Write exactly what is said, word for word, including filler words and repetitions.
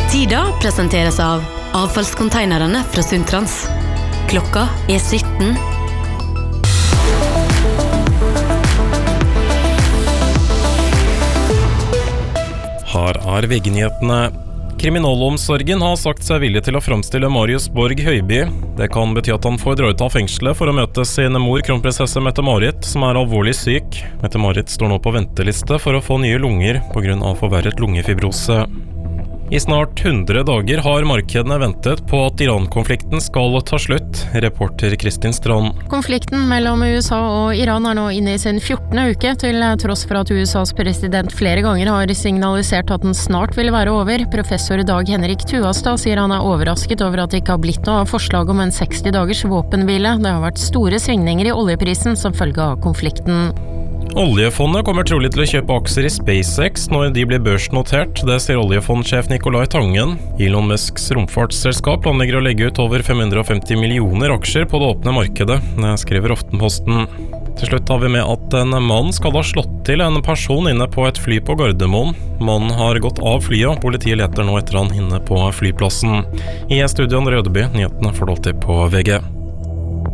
Tida presenteres av avfallskonteinerne fra Sundtrans. Klokka er sytten. Her er V G-nyhetene. Kriminalomsorgen har sagt seg villig til å fremstille Marius Borg Høiby. Det kan bety at han får dra ut av fengselet for å møte sin mor, kronprinsesse Mette-Marit, som er alvorlig syk. Mette-Marit står nå på venteliste for å få nye lunger på grunn av forverret lungefibrose. I snart hundre dager har markedene ventet på at Iran-konflikten skal ta slutt, reporter Kristin Strand. Konflikten mellom U S A og Iran er nå inne i sin fjortende uke, til tross for at U S As president flere ganger har signalisert at den snart vil være over. Professor Dag Henrik Tuastad sier han er overrasket over at det ikke har blitt noe av forslag om en seksti dagers våpenhvile. Det har vært store svingninger i oljeprisen som følge av konflikten. Oljefondet kommer trolig til å kjøpe aksjer i SpaceX når de blir børsnotert. Det sier oljefondsjef Nicolai Tangen. Elon Musks romfartsselskap planlegger å legge ut over fem hundre og femti millioner aksjer på det åpne markedet, det skriver Aftenposten. Til slutt har vi med at en mann skal ha slått til en person inne på et fly på Gardermoen. Mannen har gått av flyet, og politiet leter nå etter han inne på flyplassen. I studio Andre Ødeby, nyhetene får du alltid på V G.